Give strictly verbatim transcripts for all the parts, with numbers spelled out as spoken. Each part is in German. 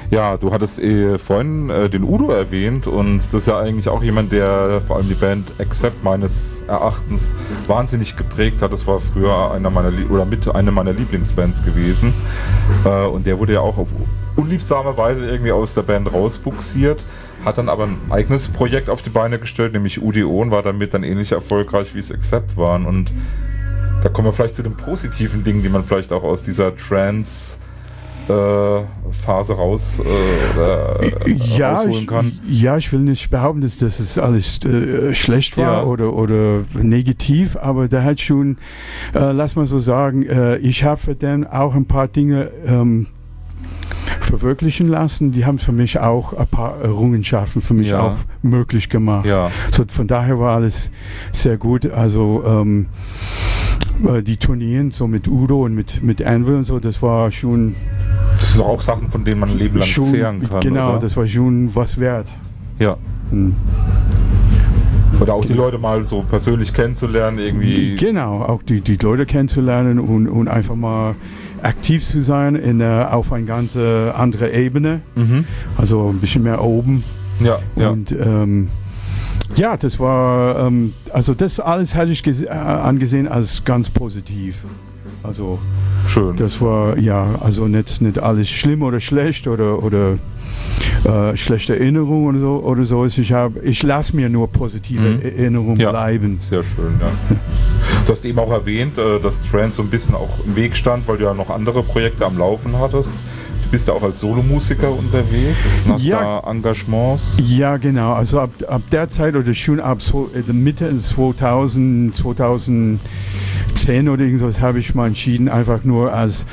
Ja, du hattest eh vorhin äh, den Udo erwähnt und das ist ja eigentlich auch jemand, der vor allem die Band Accept meines Erachtens wahnsinnig geprägt hat. Das war früher einer meiner Lie- oder mit einer meiner Lieblingsbands gewesen äh, und der wurde ja auch auf unliebsame Weise irgendwie aus der Band rausbuxiert, hat dann aber ein eigenes Projekt auf die Beine gestellt, nämlich U D O, und war damit dann ähnlich erfolgreich wie es Accept waren. Und da kommen wir vielleicht zu den positiven Dingen, die man vielleicht auch aus dieser Trance Äh, Phase raus äh, oder, äh, ja, rausholen kann. Ich, ja, ich will nicht behaupten, dass das ist alles äh, schlecht war ja. oder, oder negativ, aber da hat schon, äh, lass mal so sagen, äh, ich habe dann auch ein paar Dinge ähm, verwirklichen lassen. Die haben für mich auch ein paar Errungenschaften für mich ja. auch möglich gemacht. Ja. So, von daher war alles sehr gut. Also ähm, die Turnieren so mit Udo und mit, mit Anvil und so, das war schon... Das sind doch auch Sachen, von denen man ein Leben lang schon, zehren kann, genau, oder? das war schon was wert. Ja. Hm. Oder auch die Leute mal so persönlich kennenzulernen, irgendwie. Genau, auch die, die Leute kennenzulernen und, und einfach mal aktiv zu sein in, uh, auf eine ganz uh, andere Ebene. Mhm. Also ein bisschen mehr oben. Ja, ja. Und ähm, ja, das war, ähm, also das alles hatte ich gese- äh, angesehen als ganz positiv. Also schön. Das war, ja, also nicht, nicht alles schlimm oder schlecht oder, oder äh, schlechte Erinnerungen oder so. Oder so. Ich, hab, ich lasse mir nur positive mhm. Erinnerungen ja. bleiben. Sehr schön, ja. Du hast eben auch erwähnt, äh, dass Trance so ein bisschen auch im Weg stand, weil du ja noch andere Projekte am Laufen hattest. Du bist ja auch als Solomusiker unterwegs, hast ja, da Engagements. Ja, genau. Also ab, ab der Zeit oder schon ab so, äh, Mitte zweitausend, zweitausendzehn oder irgendwas habe ich mal entschieden, einfach nur als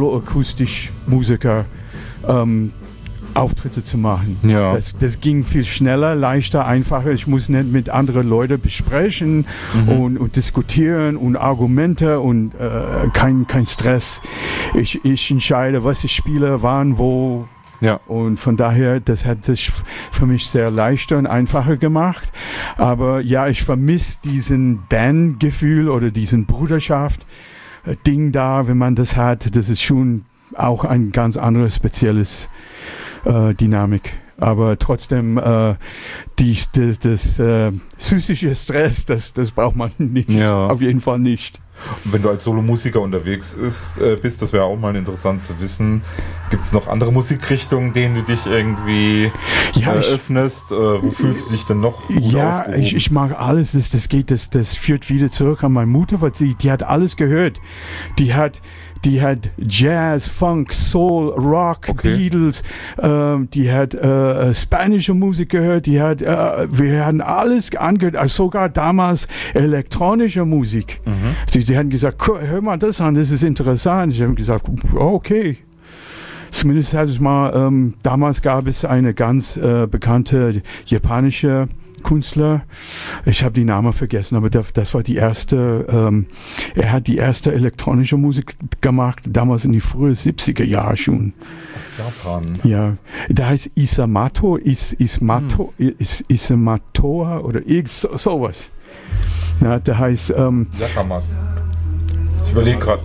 Solo-Akustisch-Musiker ähm, Auftritte zu machen. Ja. Das, das ging viel schneller, leichter, einfacher. Ich muss nicht mit anderen Leuten besprechen mhm. und, und diskutieren und Argumente und äh, kein, kein Stress. Ich, ich entscheide, was ich spiele, wann, wo. Ja. Und von daher, das hat sich für mich sehr leichter und einfacher gemacht. Aber ja, ich vermisse diesen Bandgefühl oder diesen Bruderschaft-Ding da, wenn man das hat. Das ist schon auch ein ganz anderes, spezielles Äh, Dynamik. Aber trotzdem, äh, die, das, das äh, psychische Stress, das, das braucht man nicht. Ja. Auf jeden Fall nicht. Und wenn du als Solomusiker unterwegs ist, äh, bist, das wäre auch mal interessant zu wissen, gibt es noch andere Musikrichtungen, denen du dich irgendwie ja, eröffnest? Äh, wo fühlst du dich denn noch gut Ja, aufgehoben? ich, ich mag alles. Das, das geht, das, das führt wieder zurück an meine Mutter, weil die, die hat alles gehört. Die hat Die hat Jazz, Funk, Soul, Rock, okay. Beatles, ähm, die hat äh, spanische Musik gehört, die hat, äh, wir hatten alles angehört, also sogar damals elektronische Musik. Mhm. Sie, sie hatten gesagt, hör mal das an, das ist interessant. Ich habe gesagt, okay. Zumindest hatte ich mal, ähm, damals gab es eine ganz äh, bekannte japanische Künstler, ich habe die Namen vergessen, aber das, das war die erste, ähm, er hat die erste elektronische Musik gemacht, damals in die frühen siebziger Jahre schon. Aus Japan. Ja, da heißt Isamato, Is, Ismato, hm. Is, Isamatoa oder irgend so, sowas. Ja, der heißt, ähm, Yakaman. Ich überlege gerade.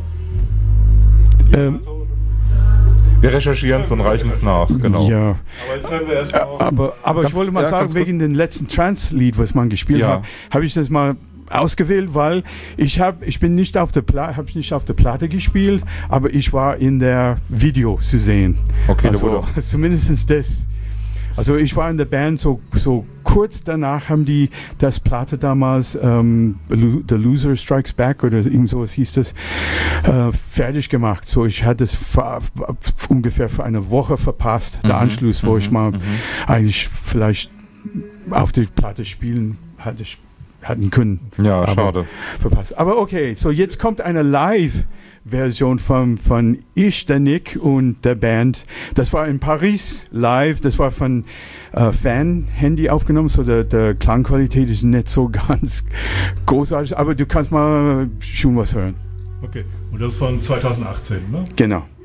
Ähm, Wir recherchieren es und reichen es nach, genau. Ja. Aber jetzt hören wir erst mal auf. Aber, aber Ganz, ich wollte mal ja, sagen, wegen dem letzten Trance-Lied, was man gespielt ja. hat, habe ich das mal ausgewählt, weil ich habe, ich bin nicht auf der Platte, habe nicht auf der Platte gespielt, aber ich war in der Video zu sehen. Okay, also zumindest das. Also ich war in der Band so, so kurz danach haben die das Platte damals, ähm, The Loser Strikes Back oder irgend sowas hieß das, äh, fertig gemacht. So ich hatte es für, für ungefähr für eine Woche verpasst, der mhm, Anschluss, wo mhm, ich mal mhm. eigentlich vielleicht auf die Platte spielen hatte ich, hatten können. Ja, aber schade. Verpasst. Aber okay, so jetzt kommt eine Live Version von, von ich, der Nick und der Band. Das war in Paris live, das war von äh, Fan-Handy aufgenommen, so der, der Klangqualität ist nicht so ganz großartig, aber du kannst mal schon was hören. Okay, und das ist von zweitausendachtzehn, ne? Genau.